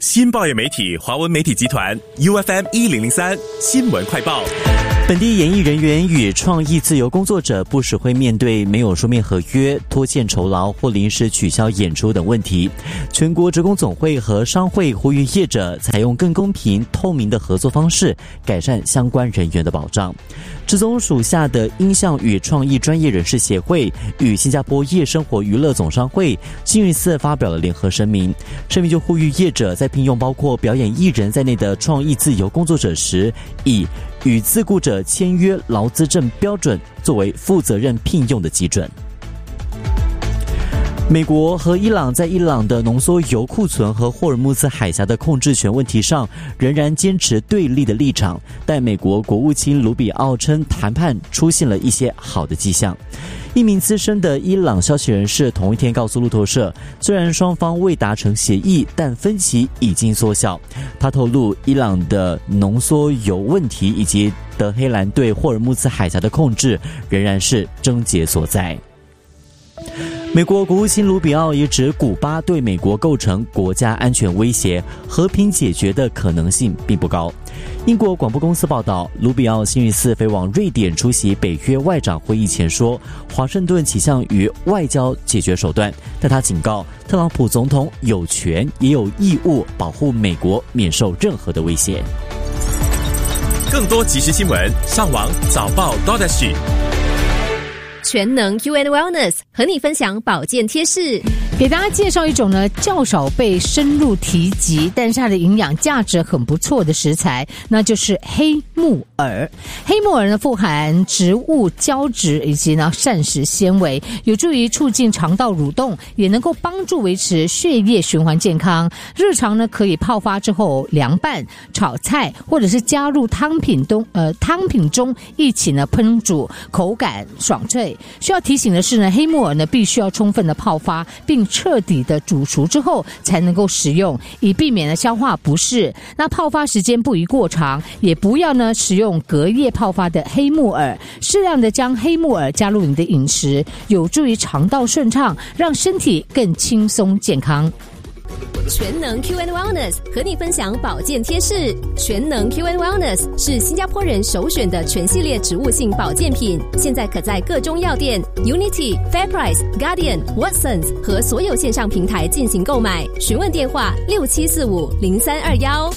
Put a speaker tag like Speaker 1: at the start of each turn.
Speaker 1: 新报业媒体华文媒体集团 UFM1003 新闻快报。
Speaker 2: 本地演艺人员与创意自由工作者不时会面对没有书面合约、拖欠酬劳或临时取消演出等问题。全国职工总会和商会呼吁业者采用更公平、透明的合作方式，改善相关人员的保障。职总属下的音像与创意专业人士协会与新加坡夜生活娱乐总商会星期四发表了联合声明，声明就呼吁业者在聘用包括表演艺人在内的创意自由工作者时，以与自雇者签约劳资证标准作为负责任聘用的基准。美国和伊朗在伊朗的浓缩铀库存和霍尔木兹海峡的控制权问题上仍然坚持对立的立场，但美国国务卿卢比奥称谈判出现了一些好的迹象。一名资深的伊朗消息人士同一天告诉路透社，虽然双方未达成协议，但分歧已经缩小。他透露，伊朗的浓缩铀问题以及德黑兰对霍尔木兹海峡的控制仍然是症结所在。美国国务卿卢比奥也指古巴对美国构成国家安全威胁，和平解决的可能性并不高。英国广播公司报道，卢比奥星期四飞往瑞典出席北约外长会议前说，华盛顿倾向于外交解决手段，但他警告特朗普总统有权也有义务保护美国免受任何的威胁。
Speaker 1: 更多即时新闻，上网早报 .SG。
Speaker 3: 全能 UN Wellness 和你分享保健贴士，
Speaker 4: 给大家介绍一种呢较少被深入提及，但是它的营养价值很不错的食材，那就是黑木耳。黑木耳呢富含植物胶质以及呢膳食纤维，有助于促进肠道蠕动，也能够帮助维持血液循环健康。日常呢可以泡发之后凉拌、炒菜，或者是加入汤品中一起呢烹煮，口感爽脆。需要提醒的是呢，黑木耳呢必须要充分的泡发，并彻底的煮熟之后才能够食用，以避免呢消化不适。那泡发时间不宜过长，也不要呢食用隔夜泡发的黑木耳，适量的将黑木耳加入你的饮食，有助于肠道顺畅，让身体更轻松健康。
Speaker 3: 全能 QN Wellness 和你分享保健贴士。全能 QN Wellness 是新加坡人首选的全系列植物性保健品，现在可在各中药店、Unity、FairPrice、Guardian、Watsons 和所有线上平台进行购买。询问电话67450321。